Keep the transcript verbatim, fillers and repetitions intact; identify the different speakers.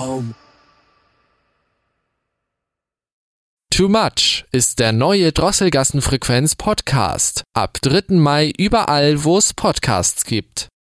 Speaker 1: Raum.
Speaker 2: Too Much ist der neue Drosselgassen-Frequenz-Podcast. Ab dritten Mai überall, wo es Podcasts gibt.